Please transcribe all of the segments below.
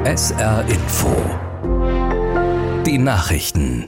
SR Info. Die Nachrichten.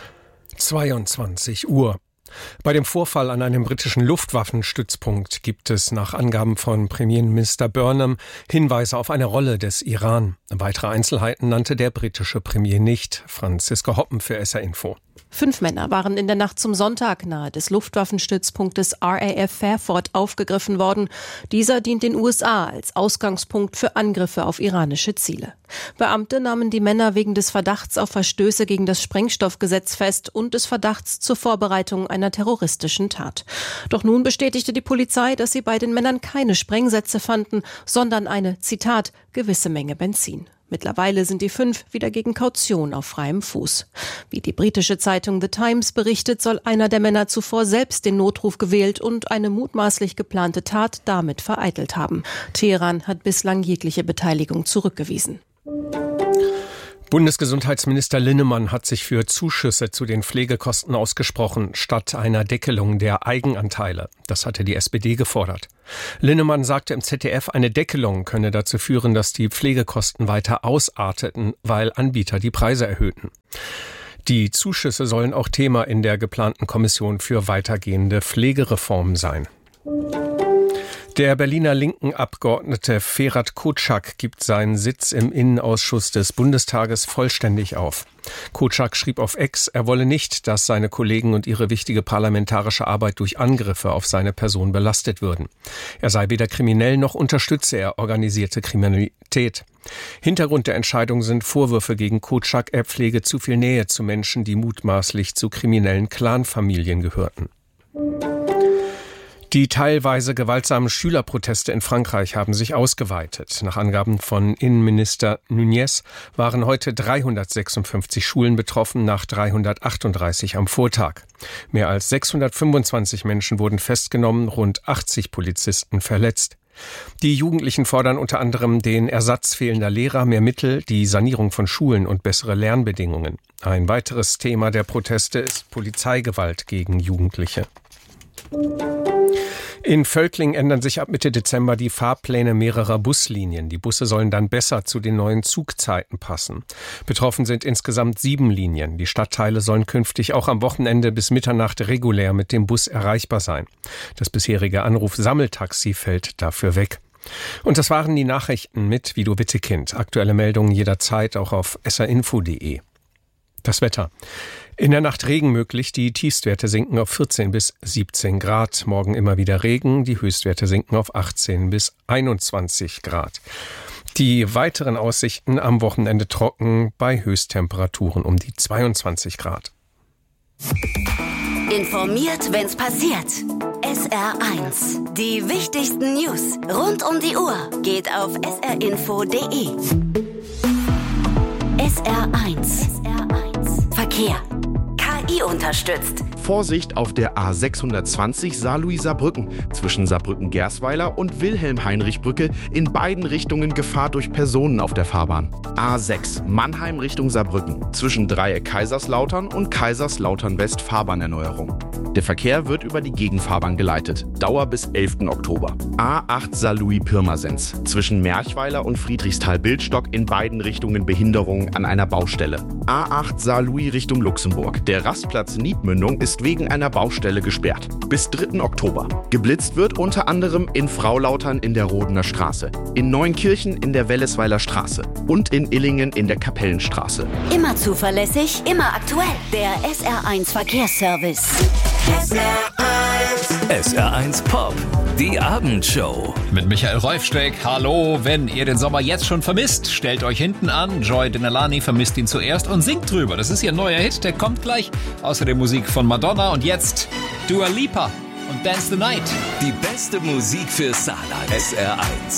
22 Uhr. Bei dem Vorfall an einem britischen Luftwaffenstützpunkt gibt es nach Angaben von Premierminister Burnham Hinweise auf eine Rolle des Iran. Weitere Einzelheiten nannte der britische Premier nicht. Franziska Hoppen für SR Info. 5 Männer waren in der Nacht zum Sonntag nahe des Luftwaffenstützpunktes RAF Fairford aufgegriffen worden. Dieser dient den USA als Ausgangspunkt für Angriffe auf iranische Ziele. Beamte nahmen die Männer wegen des Verdachts auf Verstöße gegen das Sprengstoffgesetz fest und des Verdachts zur Vorbereitung einer terroristischen Tat. Doch nun bestätigte die Polizei, dass sie bei den Männern keine Sprengsätze fanden, sondern eine, Zitat, gewisse Menge Benzin. Mittlerweile sind die 5 wieder gegen Kaution auf freiem Fuß. Wie die britische Zeitung The Times berichtet, soll einer der Männer zuvor selbst den Notruf gewählt und eine mutmaßlich geplante Tat damit vereitelt haben. Teheran hat bislang jegliche Beteiligung zurückgewiesen. Bundesgesundheitsminister Linnemann hat sich für Zuschüsse zu den Pflegekosten ausgesprochen, statt einer Deckelung der Eigenanteile. Das hatte die SPD gefordert. Linnemann sagte im ZDF, eine Deckelung könne dazu führen, dass die Pflegekosten weiter ausarteten, weil Anbieter die Preise erhöhten. Die Zuschüsse sollen auch Thema in der geplanten Kommission für weitergehende Pflegereformen sein. Der Berliner linken Abgeordnete Ferhat Kotschak gibt seinen Sitz im Innenausschuss des Bundestages vollständig auf. Kotschak schrieb auf X, er wolle nicht, dass seine Kollegen und ihre wichtige parlamentarische Arbeit durch Angriffe auf seine Person belastet würden. Er sei weder kriminell noch unterstütze er organisierte Kriminalität. Hintergrund der Entscheidung sind Vorwürfe gegen Kotschak, er pflege zu viel Nähe zu Menschen, die mutmaßlich zu kriminellen Clanfamilien gehörten. Die teilweise gewaltsamen Schülerproteste in Frankreich haben sich ausgeweitet. Nach Angaben von Innenminister Nunez waren heute 356 Schulen betroffen, nach 338 am Vortag. Mehr als 625 Menschen wurden festgenommen, rund 80 Polizisten verletzt. Die Jugendlichen fordern unter anderem den Ersatz fehlender Lehrer, mehr Mittel, die Sanierung von Schulen und bessere Lernbedingungen. Ein weiteres Thema der Proteste ist Polizeigewalt gegen Jugendliche. In Völkling ändern sich ab Mitte Dezember die Fahrpläne mehrerer Buslinien. Die Busse sollen dann besser zu den neuen Zugzeiten passen. Betroffen sind insgesamt 7 Linien. Die Stadtteile sollen künftig auch am Wochenende bis Mitternacht regulär mit dem Bus erreichbar sein. Das bisherige Anruf-Sammeltaxi fällt dafür weg. Und das waren die Nachrichten mit Vido Wittekind. Aktuelle Meldungen jederzeit auch auf srinfo.de. Das Wetter. In der Nacht Regen möglich, die Tiefstwerte sinken auf 14 bis 17 Grad. Morgen immer wieder Regen, die Höchstwerte sinken auf 18 bis 21 Grad. Die weiteren Aussichten am Wochenende trocken bei Höchsttemperaturen um die 22 Grad. Informiert, wenn's passiert. SR1. Die wichtigsten News rund um die Uhr geht auf srinfo.de. SR1. Verkehr. KI unterstützt. Vorsicht auf der A620 Saarlouis-Saarbrücken zwischen Saarbrücken-Gersweiler und Wilhelm-Heinrich-Brücke in beiden Richtungen Gefahr durch Personen auf der Fahrbahn. A6 Mannheim Richtung Saarbrücken zwischen Dreieck Kaiserslautern und Kaiserslautern-West Fahrbahnerneuerung. Der Verkehr wird über die Gegenfahrbahn geleitet. Dauer bis 11. Oktober. A8 Saarlouis-Pirmasens zwischen Merchweiler und Friedrichsthal-Bildstock in beiden Richtungen Behinderungen an einer Baustelle. A8 Saarlouis Richtung Luxemburg. Der Rastplatz Niedmündung ist wegen einer Baustelle gesperrt. Bis 3. Oktober. Geblitzt wird unter anderem in Fraulautern in der Rodener Straße, in Neunkirchen in der Wellesweiler Straße und in Illingen in der Kapellenstraße. Immer zuverlässig, immer aktuell. Der SR1 Verkehrsservice. SR1 Pop, die Abendshow. Mit Michael Rolfsteck. Hallo, wenn ihr den Sommer jetzt schon vermisst, stellt euch hinten an. Joy Denalani vermisst ihn zuerst und singt drüber. Das ist ihr neuer Hit, der kommt gleich. Außerdem Musik von Madonna und jetzt Dua Lipa und Dance the Night. Die beste Musik für Saarland. SR1.